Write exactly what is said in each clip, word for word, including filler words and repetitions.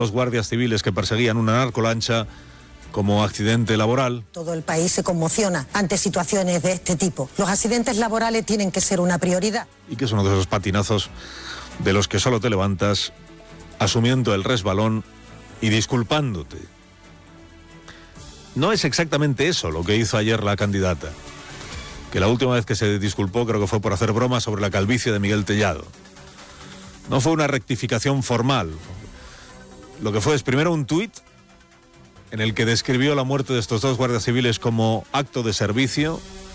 los guardias civiles que perseguían una narcolancha como accidente laboral. Todo el país se conmociona ante situaciones de este tipo. Los accidentes laborales tienen que ser una prioridad. Y que es uno de esos patinazos de los que solo te levantas asumiendo el resbalón y disculpándote. No es exactamente eso lo que hizo ayer la candidata, que la última vez que se disculpó creo que fue por hacer bromas sobre la calvicie de Miguel Tellado. No fue una rectificación formal. Lo que fue es primero un tuit en el que describió la muerte de estos dos guardias civiles como acto de servicio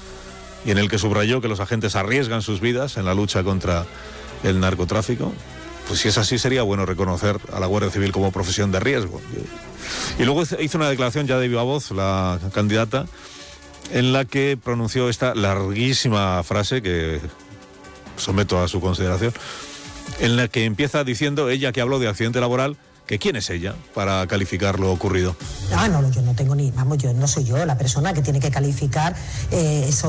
y en el que subrayó que los agentes arriesgan sus vidas en la lucha contra el narcotráfico. Pues si es así, sería bueno reconocer a la Guardia Civil como profesión de riesgo. Y luego hizo una declaración ya de viva voz la candidata en la que pronunció esta larguísima frase que someto a su consideración, en la que empieza diciendo ella, que habló de accidente laboral, que quién es ella para calificar lo ocurrido. Ah, no, yo no tengo ni, vamos, yo no soy yo la persona que tiene que calificar eh, eso,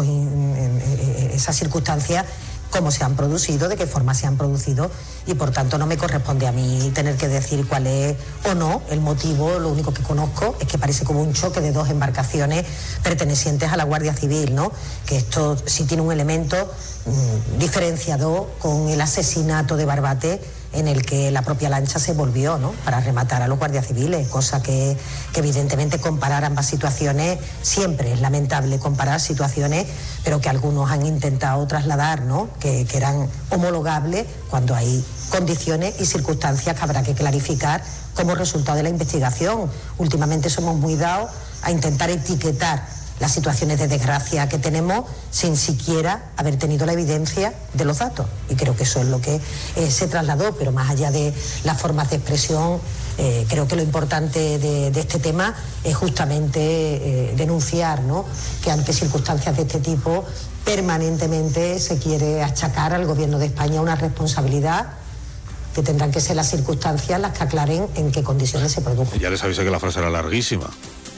eh, esas circunstancias, cómo se han producido, de qué forma se han producido, y por tanto no me corresponde a mí tener que decir cuál es o no el motivo. Lo único que conozco es que parece como un choque de dos embarcaciones pertenecientes a la Guardia Civil, ¿no? Que esto sí tiene un elemento mmm, diferenciador con el asesinato de Barbate, en el que la propia lancha se volvió, ¿no?, para rematar a los guardias civiles, cosa que, que evidentemente comparar ambas situaciones, siempre es lamentable comparar situaciones, pero que algunos han intentado trasladar, ¿no?, que, que eran homologables, cuando hay condiciones y circunstancias que habrá que clarificar como resultado de la investigación. Últimamente somos muy dados a intentar etiquetar las situaciones de desgracia que tenemos sin siquiera haber tenido la evidencia de los datos. Y creo que eso es lo que eh, se trasladó, pero más allá de las formas de expresión, eh, creo que lo importante de, de este tema es justamente eh, denunciar, ¿no?, que ante circunstancias de este tipo permanentemente se quiere achacar al Gobierno de España una responsabilidad que tendrán que ser las circunstancias las que aclaren en qué condiciones se produjo. Ya les avisé que la frase era larguísima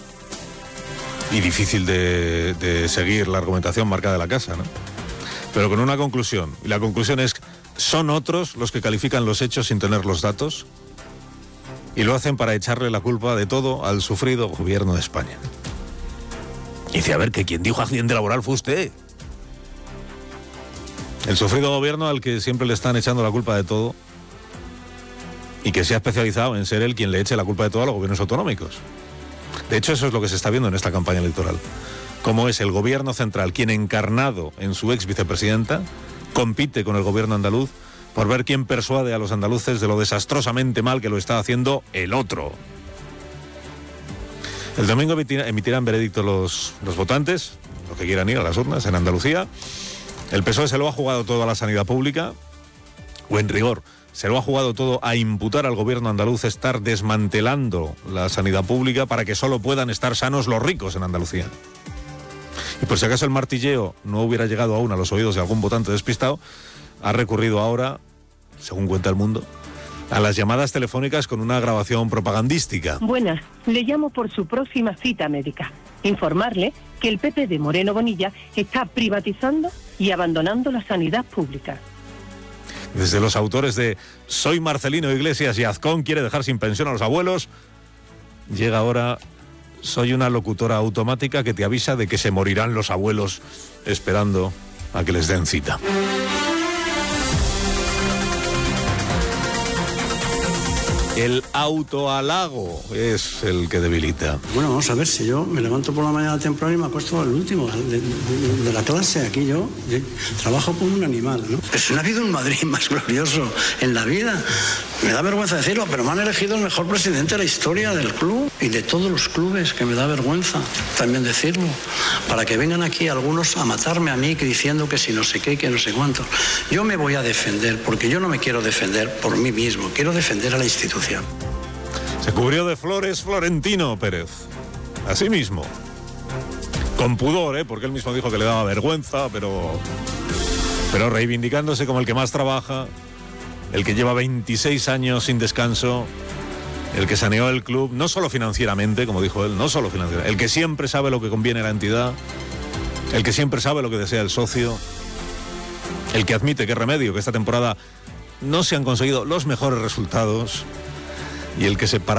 y difícil de, de seguir la argumentación marca de la casa, ¿no? Pero con una conclusión, y la conclusión es: ¿son otros los que califican los hechos sin tener los datos? Y lo hacen para echarle la culpa de todo al sufrido Gobierno de España. Y dice, a ver, que quien dijo accidente laboral fue usted. El sufrido gobierno al que siempre le están echando la culpa de todo y que se ha especializado en ser él quien le eche la culpa de todo a los gobiernos autonómicos. De hecho, eso es lo que se está viendo en esta campaña electoral. Cómo es el gobierno central quien, encarnado en su ex vicepresidenta, compite con el gobierno andaluz por ver quién persuade a los andaluces de lo desastrosamente mal que lo está haciendo el otro. El domingo emitirán veredicto los, los votantes, los que quieran ir a las urnas en Andalucía. El P S O E se lo ha jugado todo a la sanidad pública, o en rigor, se lo ha jugado todo a imputar al gobierno andaluz estar desmantelando la sanidad pública para que solo puedan estar sanos los ricos en Andalucía. Y por si acaso el martilleo no hubiera llegado aún a los oídos de algún votante despistado, ha recurrido ahora, según cuenta El Mundo, a las llamadas telefónicas con una grabación propagandística. Buenas, le llamo por su próxima cita médica. Informarle que el P P de Moreno Bonilla está privatizando y abandonando la sanidad pública. Desde los autores de Soy Marcelino Iglesias y Azcón quiere dejar sin pensión a los abuelos, llega ahora Soy una locutora automática que te avisa de que se morirán los abuelos esperando a que les den cita. El autohalago es el que debilita. Bueno, vamos a ver, si yo me levanto por la mañana temprano y me acuesto al último de, de, de la clase. Aquí yo, yo trabajo como un animal, ¿no? Pero si no ha habido un Madrid más glorioso en la vida. Me da vergüenza decirlo, pero me han elegido el mejor presidente de la historia del club y de todos los clubes, que me da vergüenza también decirlo, para que vengan aquí algunos a matarme a mí diciendo que si no sé qué, que no sé cuánto. Yo me voy a defender, porque yo no me quiero defender por mí mismo, quiero defender a la institución. Se cubrió de flores Florentino Pérez, así mismo, con pudor, ¿eh? Porque él mismo dijo que le daba vergüenza, pero, pero reivindicándose como el que más trabaja, el que lleva veintiséis años sin descanso, el que saneó el club, no solo financieramente, como dijo él, no solo financieramente, el que siempre sabe lo que conviene a la entidad, el que siempre sabe lo que desea el socio, el que admite que remedio, que esta temporada no se han conseguido los mejores resultados, y el que se